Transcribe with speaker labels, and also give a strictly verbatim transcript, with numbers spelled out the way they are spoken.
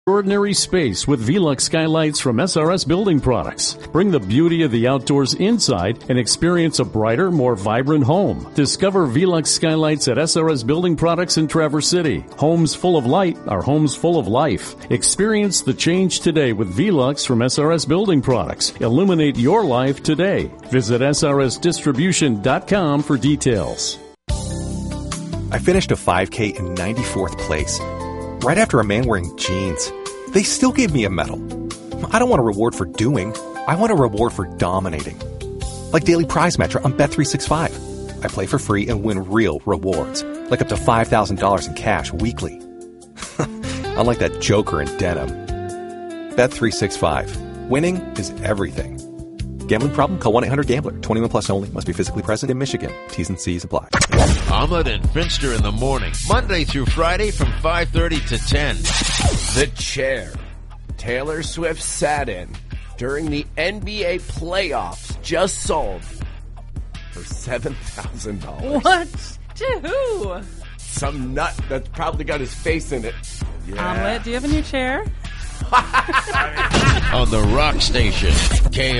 Speaker 1: Extraordinary space with Velux skylights from S R S Building Products. Bring the beauty of the outdoors inside and experience a brighter, more vibrant home. Discover Velux skylights at S R S Building Products in Traverse City. Homes full of light are homes full of life. Experience the change today with Velux from S R S Building Products. Illuminate your life today. Visit S R S distribution dot com for details.
Speaker 2: I finished a five K in ninety-fourth place. Right after a man wearing jeans. They still gave me a medal. I don't want a reward for doing. I want a reward for dominating. Like Daily Prize Matcher on Bet three sixty-five. I play for free and win real rewards, like up to five thousand dollars in cash weekly. Unlike that joker in denim. Bet three sixty-five. Winning is everything. Gambling problem? Call one eight hundred gambler. twenty-one plus only. Must be physically present in Michigan. T's and C's apply.
Speaker 3: Ahmed and Finster in the morning, Monday through Friday from five thirty to ten.
Speaker 4: The chair Taylor Swift sat in during the N B A playoffs just sold for seven thousand dollars.
Speaker 5: What? To who?
Speaker 4: Some nut that's probably got his face in it. Yeah.
Speaker 5: Omelet, do you have a new chair?
Speaker 3: On the Rock Station, K